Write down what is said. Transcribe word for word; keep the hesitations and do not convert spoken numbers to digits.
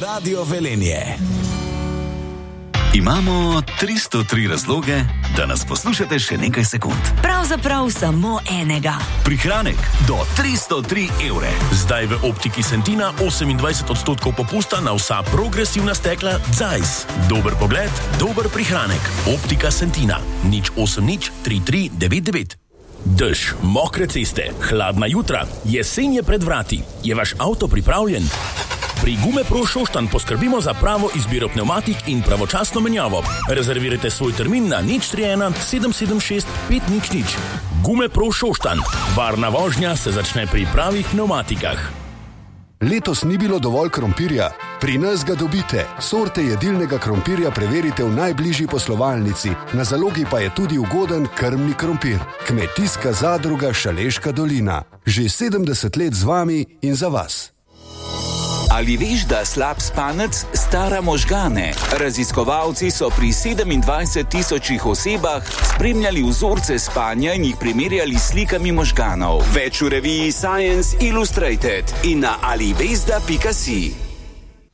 Radio Velenje. Imamo tristo tri razloge, da nas poslušate še nekaj sekund. Pravzaprav samo enega. Prihranek do tristo tri evre. Zdaj v Optiki Sentina osemindvajset odstotkov popusta na vsa progresivna stekla Zeiss. Dober pogled, dober prihranek. Optika Sentina. nič osem nič tri tri devet devet. Dež, mokre ceste, hladna jutra, jesen je pred vrati. Je vaš avto pripravljen? Pri Gume Pro Šoštanj poskrbimo za pravo izbiro pnevmatik in pravočasno menjavo. Rezervirajte svoj termin na nič tri ena sedem sedem šest pet nič nič. Gume Pro Šoštanj. Varna vožnja se začne pri pravih pnevmatikah. Letos ni bilo dovolj krompirja? Pri nas ga dobite. Sorte jedilnega krompirja preverite v najbližji poslovalnici. Na zalogi pa je tudi ugoden krmni krompir. Kmetijska zadruga Šaleška dolina. Že sedemdeset let z vami in za vas. Ali veš, da slab spanec stara možgane? Raziskovalci so pri sedemindvajset tisočih osebah spremljali vzorce spanja in jih primerjali s slikami možganov. Več v reviji Science Illustrated in na alivesda pika si.